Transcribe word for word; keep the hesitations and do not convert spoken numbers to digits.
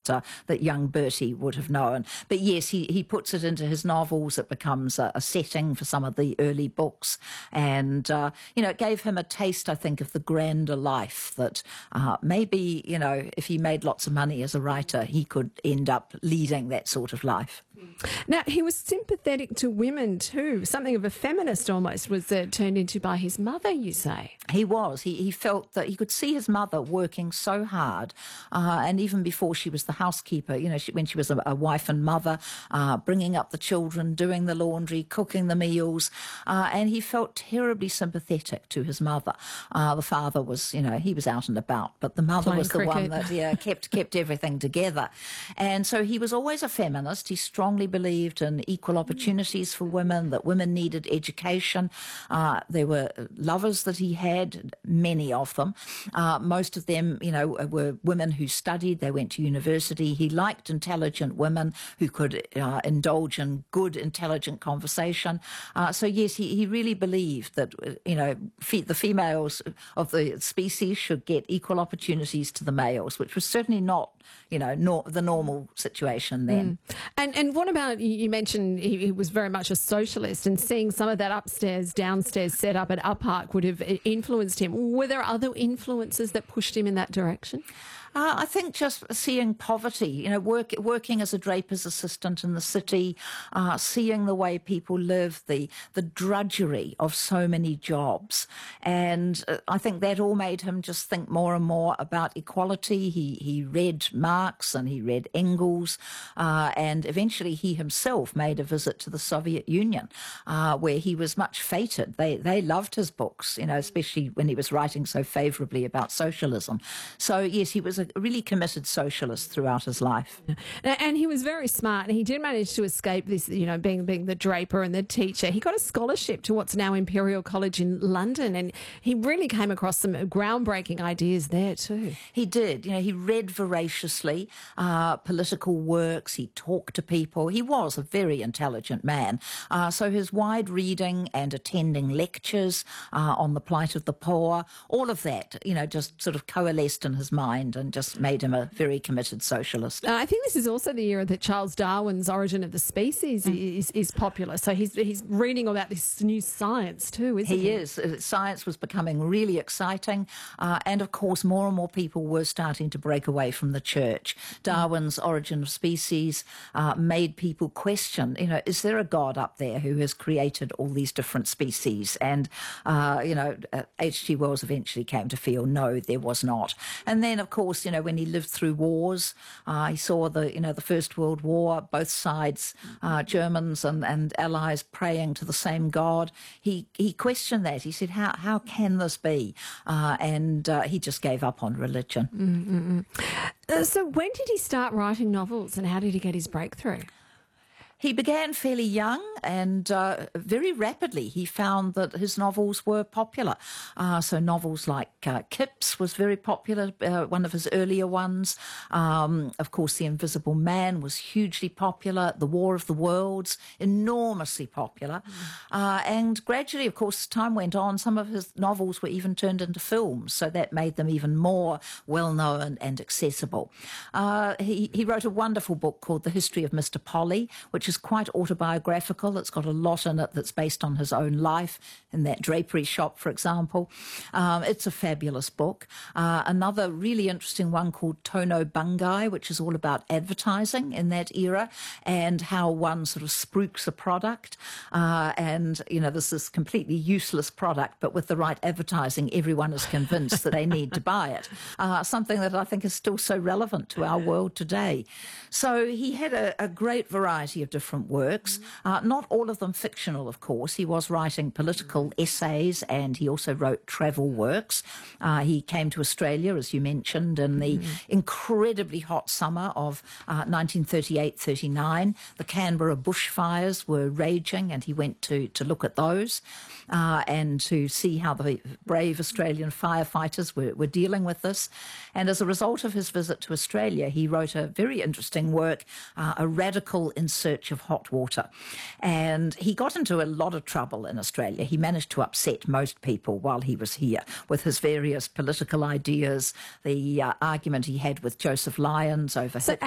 uh, that young Bertie would have known. But yes, he, he puts it into his novels. It becomes a, a setting for some of the early books. And, uh, you know, it gave him a taste, I think, of the grander life that uh, maybe, you know, if he made lots of money as a writer, he could end up leading that sort of life. Now, he was sympathetic to women too. Something of a feminist almost was uh, turned into by his mother, you say. He was. He, he felt that he could see his mother working so hard. Uh, and even before she was the housekeeper, you know, she, when she was a, a wife and mother, uh, bringing up the children, doing the laundry, cooking the meals. Uh, and he felt terribly sympathetic to his mother. Uh, the father was, you know, he was out and about, but the mother Playing was the cricket. one that yeah, kept, kept everything together. And so he was always a feminist. He strongly believed in equal opportunities for women, that women needed education. Uh, there were lovers that he had, many of them. Uh, most of them, you know, were women who studied. They went to university. He liked intelligent women who could uh, indulge in good, intelligent conversation. Uh, so, yes, he, he really believed that, you know, fe the females of the species should get equal opportunities to the males, which was certainly not, you know, nor the normal situation then. Mm. And and what about, you mentioned he, he was very much a socialist, and seeing some of that upstairs, downstairs set up at Uppark would have influenced him. Were there other influences that pushed him in that direction? Uh, I think just seeing poverty, you know, work, working as a draper's assistant in the city, uh, seeing the way people live, the the drudgery of so many jobs. And uh, I think that all made him just think more and more about equality. He, he read Marx and he read Engels, uh, and eventually he himself made a visit to the Soviet Union, uh, where he was much feted. They, they loved his books, you know, especially when he was writing so favourably about socialism. So, yes, he was a really committed socialist throughout his life. And he was very smart, and he did manage to escape this, you know, being being the draper and the teacher. He got a scholarship to what's now Imperial College in London, and he really came across some groundbreaking ideas there too. He did. You know, he read voraciously uh, political works. He talked to people. He was a very intelligent man. Uh, so his wide reading and attending lectures uh, on the plight of the poor, all of that, you know, just sort of coalesced in his mind and just made him a very committed socialist. Uh, I think this is also the year that Charles Darwin's Origin of the Species mm. is, is popular. So he's he's reading about this new science too, isn't he? He is. Science was becoming really exciting. Uh, and, of course, more and more people were starting to break away from the church. Darwin's Origin of Species uh, made people question, you know, is there a God up there who has created all these different species? And, uh, you know, H G Wells eventually came to feel, no, there was not. And then, of course, you know, when he lived through wars, uh, he saw the, you know, the First World War, both sides, uh, Germans and, and Allies praying to the same God. He he questioned that. He said, how how can this be? Uh, and uh, he just gave up on religion. Mm-hmm. Uh, so when did he start writing novels, and how did he get his breakthrough? He began fairly young, and uh, very rapidly he found that his novels were popular. Uh, so novels like uh, Kipps was very popular, uh, one of his earlier ones. Um, of course, The Invisible Man was hugely popular. The War of the Worlds, enormously popular. Mm. Uh, and gradually, of course, as time went on, some of his novels were even turned into films, so that made them even more well-known and accessible. Uh, he, he wrote a wonderful book called The History of Mister Polly, which is quite autobiographical. It's got a lot in it that's based on his own life, in that drapery shop, for example. Um, it's a fabulous book. Uh, another really interesting one called Tono Bungai, which is all about advertising in that era and how one sort of spruiks a product. Uh, and, you know, this is completely useless product, but with the right advertising, everyone is convinced that they need to buy it. Uh, something that I think is still so relevant to our world today. So he had a, a great variety of different works, uh, not all of them fictional, of course. He was writing political essays, and he also wrote travel works. Uh, he came to Australia, as you mentioned, in the mm. incredibly hot summer of uh, nineteen thirty-eight thirty-nine. The Canberra bushfires were raging, and he went to, to look at those uh, and to see how the brave Australian firefighters were, were dealing with this. And as a result of his visit to Australia, he wrote a very interesting work, uh, A Radical in Search of Hot Water. And he got into a lot of trouble in Australia. He managed to upset most people while he was here with his various political ideas, the uh, argument he had with Joseph Lyons over so